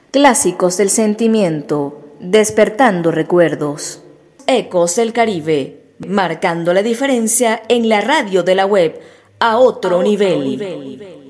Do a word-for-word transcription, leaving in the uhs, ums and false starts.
Clásicos del sentimiento, despertando recuerdos. Ecos del Caribe, marcando la diferencia en la radio de la web a otro, a otro nivel. nivel.